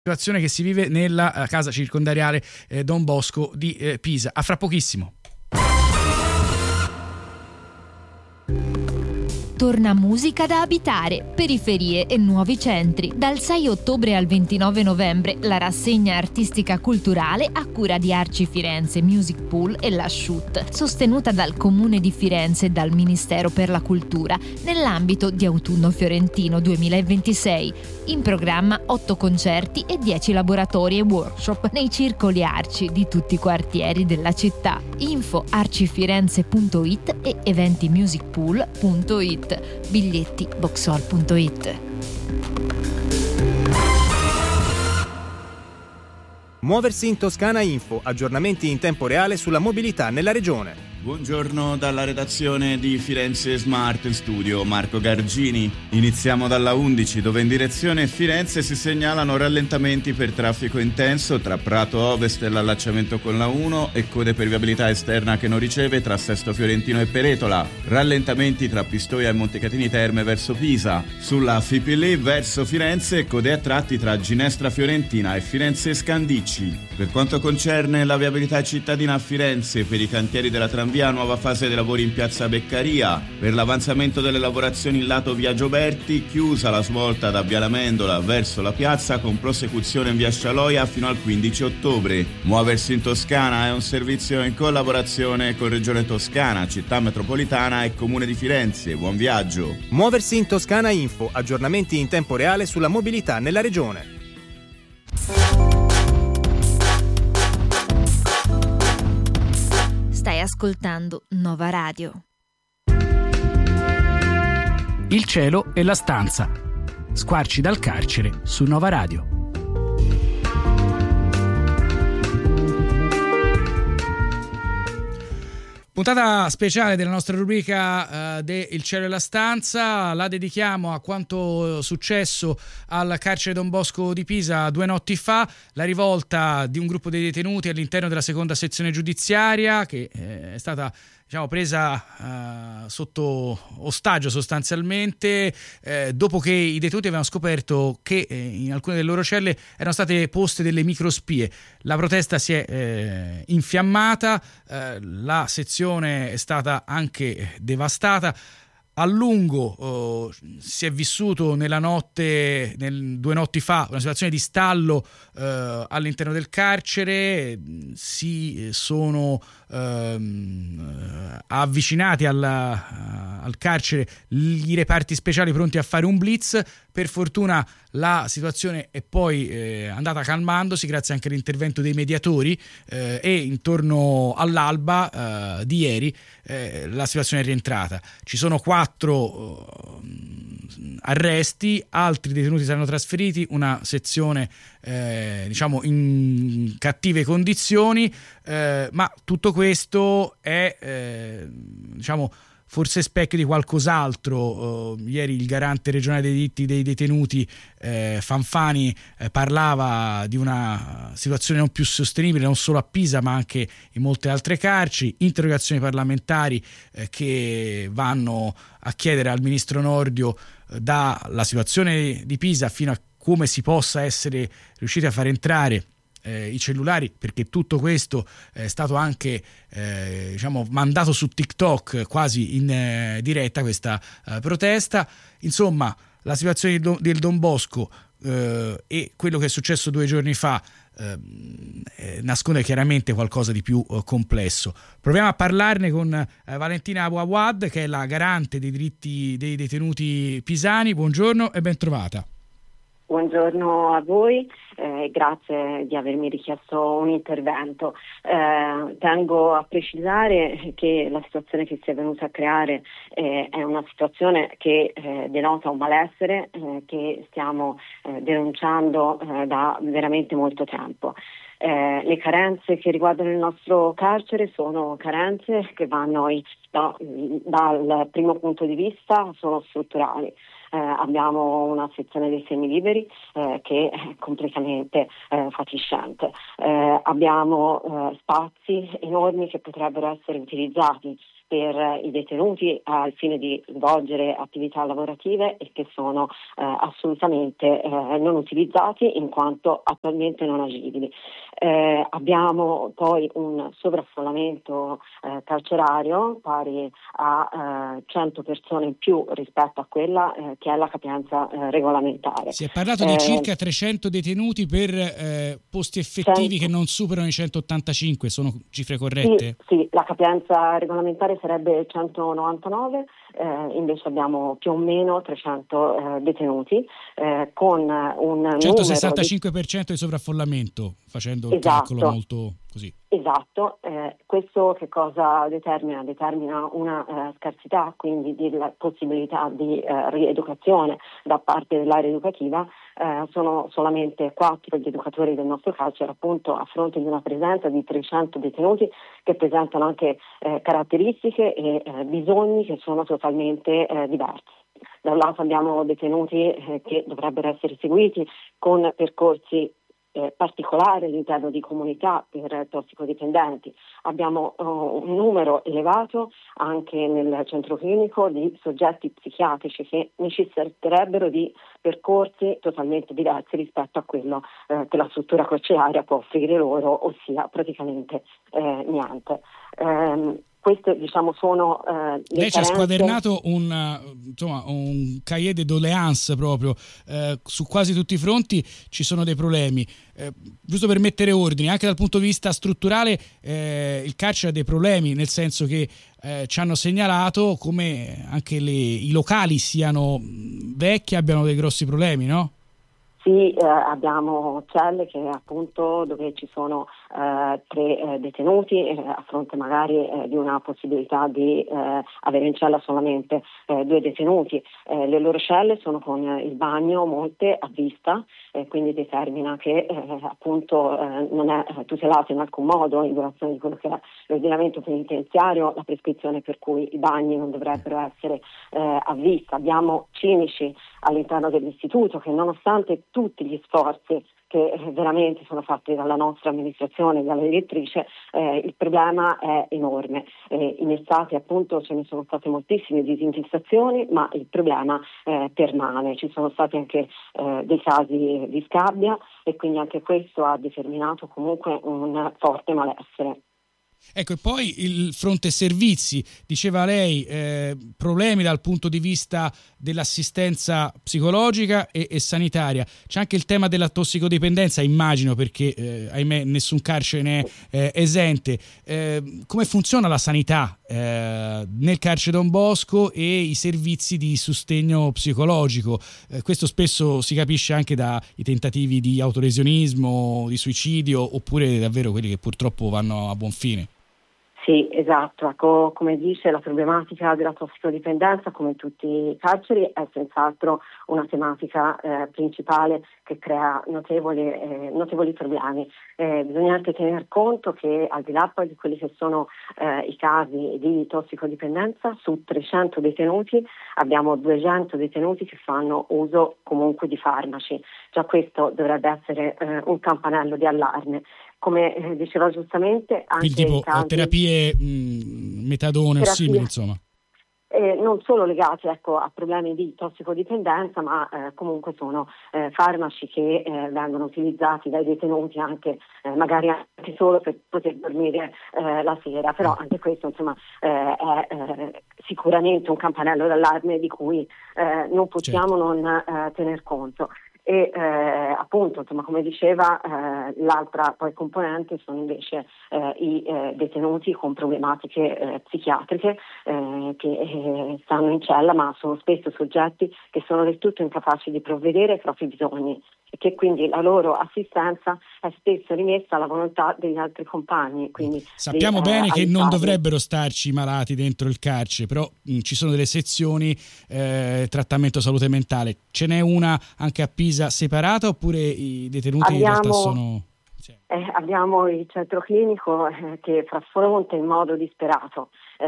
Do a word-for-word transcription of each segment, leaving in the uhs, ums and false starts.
situazione che si vive nella eh, casa circondariale eh, Don Bosco di eh, Pisa. A fra pochissimo. Torna musica da abitare, periferie e nuovi centri. Dal sei ottobre al ventinove novembre la rassegna artistica culturale a cura di Arci Firenze Music Pool e la Shoot, sostenuta dal Comune di Firenze e dal Ministero per la Cultura, nell'ambito di Autunno Fiorentino duemilaventisei. In programma otto concerti e dieci laboratori e workshop nei circoli Arci di tutti i quartieri della città. Info arcifirenze punto it e eventimusicpool punto it. Biglietti boxhall punto it. Muoversi in Toscana Info, aggiornamenti in tempo reale sulla mobilità nella regione. Buongiorno dalla redazione di Firenze Smart Studio, Marco Gargini. Iniziamo dalla undici, dove in direzione Firenze si segnalano rallentamenti per traffico intenso tra Prato Ovest e l'allacciamento con la uno e code per viabilità esterna che non riceve tra Sesto Fiorentino e Peretola. Rallentamenti tra Pistoia e Montecatini Terme verso Pisa. Sulla F I P L verso Firenze, code a tratti tra Ginestra Fiorentina e Firenze Scandicci. Per quanto concerne la viabilità cittadina a Firenze, per i cantieri della tram via nuova fase dei lavori in piazza Beccaria. Per l'avanzamento delle lavorazioni in lato via Gioberti, chiusa la svolta da via Lamendola verso la piazza con prosecuzione in via Scialoia fino al quindici ottobre. Muoversi in Toscana è un servizio in collaborazione con Regione Toscana, Città Metropolitana e Comune di Firenze. Buon viaggio. Muoversi in Toscana Info, aggiornamenti in tempo reale sulla mobilità nella regione. Stai ascoltando Nova Radio. Il cielo e la stanza. Squarci dal carcere su Nova Radio. Puntata speciale della nostra rubrica uh, de Il cielo e la stanza, la dedichiamo a quanto successo al carcere Don Bosco di Pisa due notti fa, la rivolta di un gruppo di detenuti all'interno della seconda sezione giudiziaria che eh, è stata diciamo presa uh, sotto ostaggio sostanzialmente eh, dopo che i detenuti avevano scoperto che eh, in alcune delle loro celle erano state poste delle microspie. La protesta si è eh, infiammata, eh, la sezione è stata anche devastata. A lungo oh, si è vissuto nella notte, nel, due notti fa, una situazione di stallo eh, all'interno del carcere. Si sono ehm, avvicinati alla, al carcere i reparti speciali pronti a fare un blitz. Per fortuna la situazione è poi eh, andata calmandosi grazie anche all'intervento dei mediatori eh, e intorno all'alba eh, di ieri eh, la situazione è rientrata. Ci sono quattro eh, arresti, altri detenuti saranno trasferiti, una sezione eh, diciamo in cattive condizioni, eh, ma tutto questo è eh, diciamo forse specchio di qualcos'altro. Uh, ieri il garante regionale dei diritti dei detenuti eh, Fanfani eh, parlava di una situazione non più sostenibile non solo a Pisa ma anche in molte altre carceri, interrogazioni parlamentari eh, che vanno a chiedere al ministro Nordio eh, dalla situazione di Pisa fino a come si possa essere riusciti a far entrare Eh, i cellulari, perché tutto questo è stato anche eh, diciamo mandato su TikTok quasi in eh, diretta, questa eh, protesta. Insomma, la situazione del Don, del Don Bosco eh, e quello che è successo due giorni fa eh, eh, nasconde chiaramente qualcosa di più eh, complesso. Proviamo a parlarne con eh, Valentina Abouawad, che è la garante dei diritti dei detenuti pisani. Buongiorno e ben trovata. Buongiorno a voi, eh, grazie di avermi richiesto un intervento. Eh, tengo a precisare che la situazione che si è venuta a creare eh, è una situazione che eh, denota un malessere eh, che stiamo eh, denunciando eh, da veramente molto tempo. Eh, le carenze che riguardano il nostro carcere sono carenze che vanno da, dal primo punto di vista sono strutturali. Eh, abbiamo una sezione dei semiliberi eh, che è completamente eh, fatiscente. Eh, abbiamo eh, spazi enormi che potrebbero essere utilizzati per i detenuti al fine di svolgere attività lavorative e che sono eh, assolutamente eh, non utilizzati in quanto attualmente non agibili. Eh, abbiamo poi un sovraffollamento eh, carcerario pari a eh, cento persone in più rispetto a quella eh, che è la capienza eh, regolamentare. Si è parlato di eh, circa trecento detenuti per eh, posti effettivi cento che non superano i centottantacinque, sono cifre corrette? Sì, sì, la capienza regolamentare sarebbe centonovantanove, eh, invece abbiamo più o meno trecento eh, detenuti eh, con un centosessantacinque per cento di sovraffollamento, facendo il Esatto. calcolo molto così. Esatto, eh, questo che cosa determina? Determina una eh, scarsità, quindi della possibilità di eh, rieducazione da parte dell'area educativa. Eh, sono solamente quattro gli educatori del nostro carcere, appunto a fronte di una presenza di trecento detenuti che presentano anche eh, caratteristiche e eh, bisogni che sono totalmente eh, diversi. Da un lato abbiamo detenuti eh, che dovrebbero essere seguiti con percorsi Eh, particolare all'interno di comunità per tossicodipendenti. Abbiamo uh, un numero elevato anche nel centro clinico di soggetti psichiatrici che necessiterebbero di percorsi totalmente diversi rispetto a quello eh, che la struttura carceraria può offrire loro, ossia praticamente eh, niente. Um, Queste diciamo sono eh, le Lei ci ha carenze. squadernato un, insomma, un cahier de doléances proprio, eh, su quasi tutti i fronti ci sono dei problemi. Eh, giusto per mettere ordine, anche dal punto di vista strutturale eh, il carcere ha dei problemi, nel senso che eh, ci hanno segnalato come anche le, i locali siano vecchi, abbiano dei grossi problemi, no? Sì, eh, abbiamo celle che appunto dove ci sono eh, tre eh, detenuti eh, a fronte magari eh, di una possibilità di eh, avere in cella solamente eh, due detenuti. Eh, le loro celle sono con il bagno, molte a vista, eh, quindi determina che eh, appunto eh, non è tutelato in alcun modo in violazione di quello che è l'ordinamento penitenziario, la prescrizione per cui i bagni non dovrebbero essere eh, a vista. Abbiamo cinici all'interno dell'istituto che nonostante tutti gli sforzi che veramente sono fatti dalla nostra amministrazione, dalla direttrice, eh, il problema è enorme. Eh, in estate appunto ce ne sono state moltissime disinfestazioni, ma il problema eh, permane. Ci sono stati anche eh, dei casi di scabbia e quindi anche questo ha determinato comunque un forte malessere. Ecco, e poi il fronte servizi, diceva lei, eh, problemi dal punto di vista dell'assistenza psicologica e, e sanitaria. C'è anche il tema della tossicodipendenza, immagino, perché eh, ahimè nessun carcere ne è eh, esente. Eh, come funziona la sanità eh, nel carcere Don Bosco e i servizi di sostegno psicologico? Eh, questo spesso si capisce anche dai tentativi di autolesionismo, di suicidio, oppure davvero quelli che purtroppo vanno a buon fine. Sì, esatto. Ecco, come dice, la problematica della tossicodipendenza, come in tutti i carceri, è senz'altro una tematica eh, principale che crea notevoli, eh, notevoli problemi. Eh, bisogna anche tener conto che al di là poi di quelli che sono eh, i casi di tossicodipendenza, su trecento detenuti abbiamo duecento detenuti che fanno uso comunque di farmaci. Già questo dovrebbe essere eh, un campanello di allarme. Come eh, diceva giustamente, anche quindi tipo i casi, terapie mh, metadone o simili, insomma. Eh, non solo legati ecco, a problemi di tossicodipendenza, ma eh, comunque sono eh, farmaci che eh, vengono utilizzati dai detenuti anche eh, magari anche solo per poter dormire eh, la sera, però anche questo insomma eh, è eh, sicuramente un campanello d'allarme di cui eh, non possiamo certo. non eh, tener conto. E eh, appunto, insomma, come diceva, eh, l'altra poi componente sono invece eh, i eh, detenuti con problematiche eh, psichiatriche eh, che eh, stanno in cella, ma sono spesso soggetti che sono del tutto incapaci di provvedere ai propri bisogni e che quindi la loro assistenza è spesso rimessa alla volontà degli altri compagni. Quindi sappiamo di, bene eh, che non aiutarli. dovrebbero starci malati dentro il carcere, però mh, ci sono delle sezioni eh, trattamento salute mentale. Ce n'è una anche a Pisa separata oppure i detenuti Abbiamo... in realtà sono Sì. Eh, abbiamo il centro clinico eh, che affronta in modo disperato eh,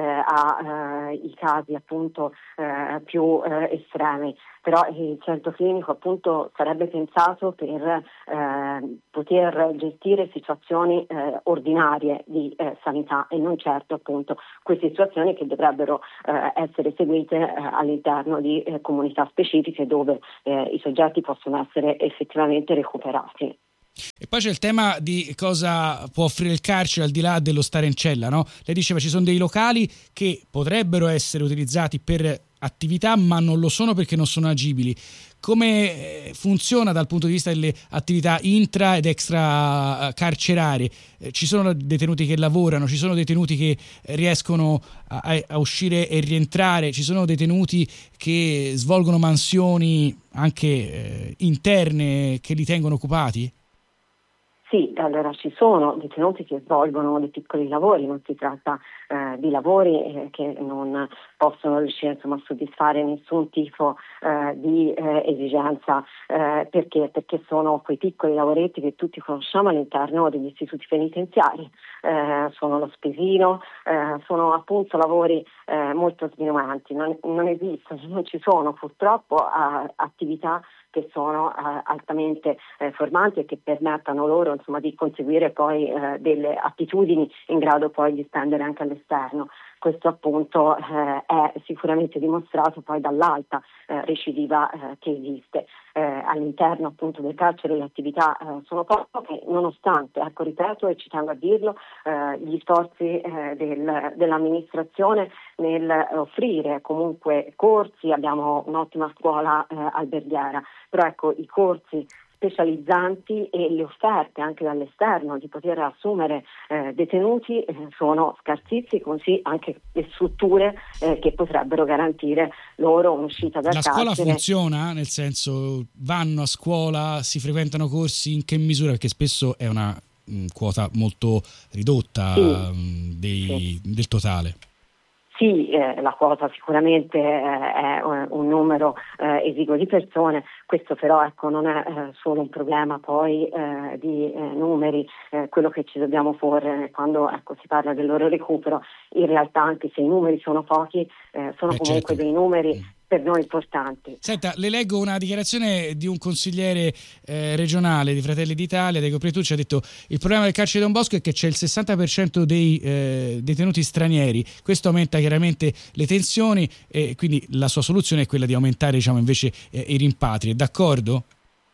a eh, i casi appunto eh, più eh, estremi, però il centro clinico appunto sarebbe pensato per eh, poter gestire situazioni eh, ordinarie di eh, sanità e non certo appunto queste situazioni che dovrebbero eh, essere seguite eh, all'interno di eh, comunità specifiche dove eh, i soggetti possono essere effettivamente recuperati. E poi c'è il tema di cosa può offrire il carcere al di là dello stare in cella, no? Lei diceva ci sono dei locali che potrebbero essere utilizzati per attività ma non lo sono perché non sono agibili. Come funziona dal punto di vista delle attività intra ed extra carcerarie? Ci sono detenuti che lavorano, ci sono detenuti che riescono a, a uscire e rientrare, ci sono detenuti che svolgono mansioni anche eh, interne che li tengono occupati? Sì, allora ci sono detenuti che svolgono dei piccoli lavori, non si tratta eh, di lavori eh, che non possono riuscire insomma, a soddisfare nessun tipo eh, di eh, esigenza, eh, perché? Perché sono quei piccoli lavoretti che tutti conosciamo all'interno degli istituti penitenziari, eh, sono lo spesino, eh, sono appunto lavori eh, molto sminuanti, non, non esistono, non ci sono purtroppo a, attività che sono eh, altamente eh, formanti e che permettano loro insomma di conseguire poi eh, delle attitudini in grado poi di stendere anche all'esterno. Questo appunto eh, è sicuramente dimostrato poi dall'alta eh, recidiva eh, che esiste. Eh, all'interno appunto del carcere le attività eh, sono poche, nonostante, ecco ripeto e ci tengo a dirlo, eh, gli sforzi eh, del, dell'amministrazione nel offrire comunque corsi, abbiamo un'ottima scuola eh, alberghiera, però ecco i corsi specializzanti e le offerte anche dall'esterno di poter assumere eh, detenuti eh, sono scarsissimi, così anche le strutture eh, che potrebbero garantire loro un'uscita dal carcere. La scuola funziona? Nel senso, vanno a scuola, si frequentano corsi, in che misura? Perché spesso è una mh, quota molto ridotta sì. mh, dei, sì. del totale. Sì, eh, la quota sicuramente eh, è un numero eh, esiguo di persone, questo però ecco, non è eh, solo un problema poi eh, di eh, numeri, eh, quello che ci dobbiamo porre quando ecco, si parla del loro recupero, in realtà anche se i numeri sono pochi, eh, sono eh, comunque certo. dei numeri per noi importanti. Senta, le leggo una dichiarazione di un consigliere eh, regionale di Fratelli d'Italia, Diego Pretucci, ha detto: il problema del carcere Don Bosco è che c'è il sessanta per cento dei eh, detenuti stranieri, questo aumenta chiaramente le tensioni e quindi la sua soluzione è quella di aumentare diciamo invece eh, i rimpatri, è d'accordo?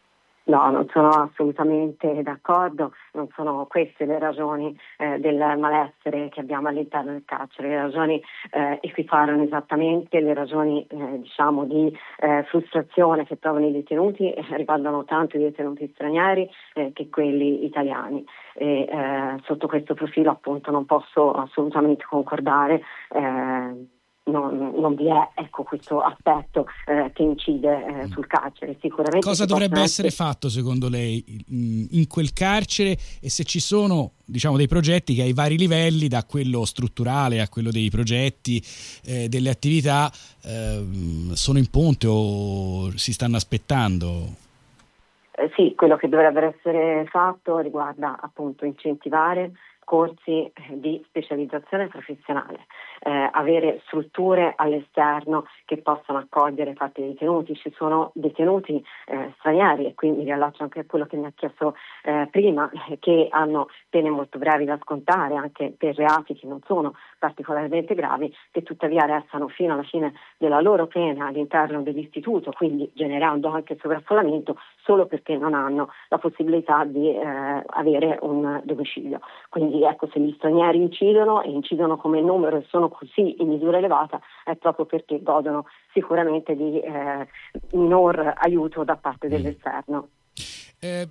No, non sono assolutamente d'accordo, non sono queste le ragioni eh, del malessere che abbiamo all'interno del carcere, le ragioni eh, equiparano esattamente le ragioni eh, diciamo di eh, frustrazione che provano i detenuti, eh, riguardano tanto i detenuti stranieri eh, che quelli italiani e eh, sotto questo profilo appunto non posso assolutamente concordare. Eh, Non, non vi è ecco, questo aspetto eh, che incide eh, sul carcere. Sicuramente cosa dovrebbe essere fatto secondo lei in quel carcere e se ci sono diciamo dei progetti che ai vari livelli, da quello strutturale a quello dei progetti, eh, delle attività, eh, sono in ponte o si stanno aspettando? Eh, sì, quello che dovrebbe essere fatto riguarda appunto incentivare corsi di specializzazione professionale, eh, avere strutture all'esterno che possano accogliere infatti i detenuti. Ci sono detenuti eh, stranieri e quindi riallaccio anche a quello che mi ha chiesto eh, prima, eh, che hanno pene molto brevi da scontare anche per reati che non sono particolarmente gravi, che tuttavia restano fino alla fine della loro pena all'interno dell'istituto, quindi generando anche sovraffollamento solo perché non hanno la possibilità di eh, avere un domicilio. Quindi ecco, se gli stranieri incidono e incidono come numero e sono così in misura elevata è proprio perché godono sicuramente di eh, minor aiuto da parte dell'esterno. Eh,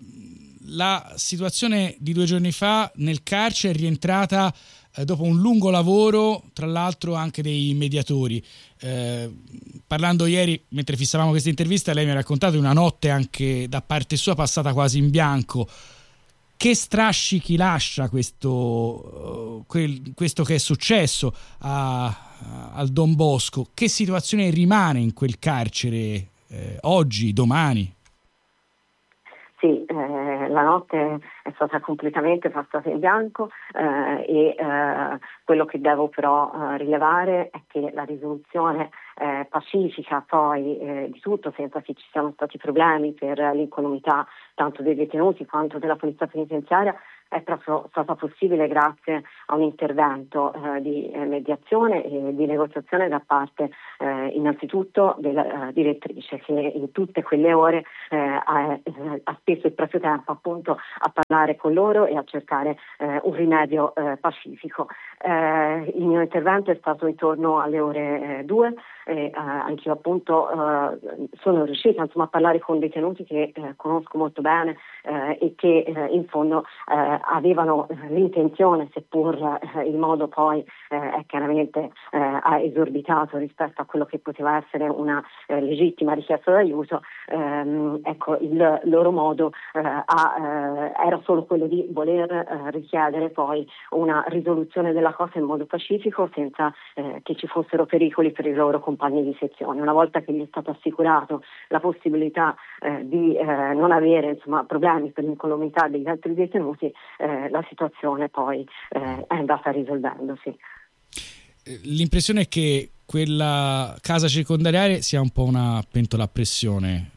la situazione di due giorni fa nel carcere è rientrata eh, dopo un lungo lavoro, tra l'altro anche dei mediatori. Eh, parlando ieri, mentre fissavamo questa intervista, lei mi ha raccontato di una notte anche da parte sua passata quasi in bianco. Che strascichi lascia questo, uh, quel, questo che è successo a, a, al Don Bosco? Che situazione rimane in quel carcere eh, oggi, domani? Sì, eh, eh, la notte è stata completamente passata in bianco eh, e eh, quello che devo però eh, rilevare è che la risoluzione eh, pacifica poi eh, di tutto, senza che ci siano stati problemi per l'incolumità tanto dei detenuti quanto della polizia penitenziaria, è proprio stata possibile grazie a un intervento eh, di eh, mediazione e di negoziazione da parte eh, innanzitutto della eh, direttrice, che in tutte quelle ore eh, ha, eh, ha speso il proprio tempo appunto a parlare con loro e a cercare eh, un rimedio eh, pacifico. Eh, il mio intervento è stato intorno alle ore eh, due e eh, anch'io appunto eh, sono riuscita insomma a parlare con detenuti che eh, conosco molto bene eh, e che eh, in fondo eh, avevano l'intenzione, seppur eh, il modo poi eh, è chiaramente eh, ha esorbitato rispetto a quello che poteva essere una eh, legittima richiesta d'aiuto, ehm, ecco il loro modo eh, ha, eh, era solo quello di voler eh, richiedere poi una risoluzione della cosa in modo pacifico senza eh, che ci fossero pericoli per i loro compagni di sezione. Una volta che gli è stato assicurato la possibilità eh, di eh, non avere insomma problemi per l'incolumità degli altri detenuti, Eh, la situazione poi eh, è andata risolvendosi. L'impressione è che quella casa circondariale sia un po' una pentola a pressione.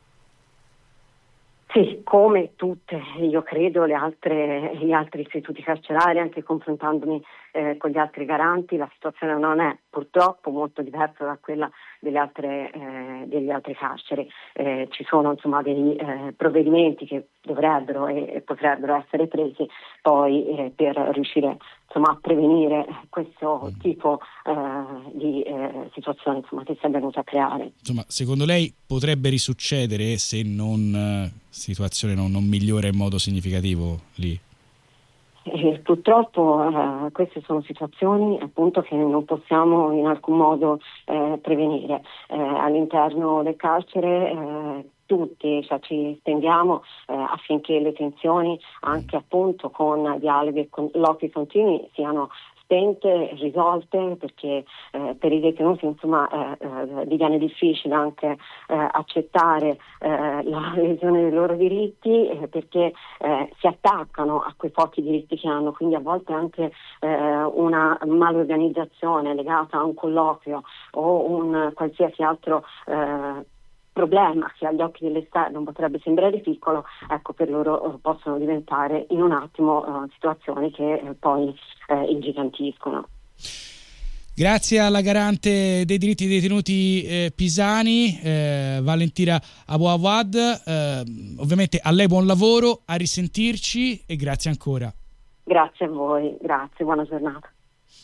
Sì, come tutte, io credo, le altre, gli altri istituti carcerari, anche confrontandomi eh, con gli altri garanti, la situazione non è purtroppo molto diversa da quella delle altre, eh, degli altri carceri. Eh, ci sono insomma dei eh, provvedimenti che dovrebbero e, e potrebbero essere presi poi eh, per riuscire insomma a prevenire questo mm. tipo eh, di eh, situazione insomma che si è venuta a creare. Insomma, secondo lei potrebbe risuccedere se non eh, situazione non, non migliora in modo significativo lì? Eh, purtroppo eh, queste sono situazioni appunto che non possiamo in alcun modo eh, prevenire. Eh, all'interno del carcere eh, tutti cioè, ci stendiamo eh, affinché le tensioni anche appunto con dialoghi e colloqui continui siano spente, risolte, perché eh, per i detenuti insomma eh, eh, diviene difficile anche eh, accettare eh, la lesione dei loro diritti eh, perché eh, si attaccano a quei pochi diritti che hanno, quindi a volte anche eh, una malorganizzazione legata a un colloquio o un qualsiasi altro eh, problema che agli occhi dell'esterno potrebbe sembrare piccolo, ecco per loro eh, possono diventare in un attimo eh, situazioni che eh, poi eh, ingigantiscono. Grazie alla garante dei diritti dei detenuti eh, pisani, eh, Valentina Abouawad, eh, ovviamente a lei buon lavoro, a risentirci e grazie ancora. Grazie a voi, grazie, buona giornata.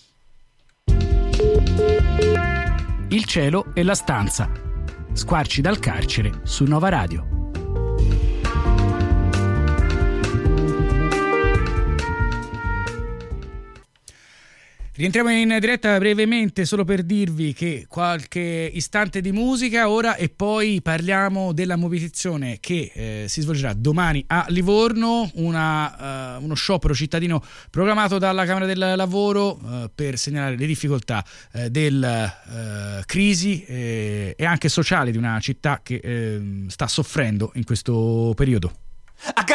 Il cielo e la stanza. Squarci dal carcere su Nova Radio. Rientriamo in diretta brevemente solo per dirvi che qualche istante di musica ora e poi parliamo della mobilitazione che eh, si svolgerà domani a Livorno, una, uh, uno sciopero cittadino programmato dalla Camera del Lavoro uh, per segnalare le difficoltà uh, della uh, crisi eh, e anche sociale di una città che eh, sta soffrendo in questo periodo.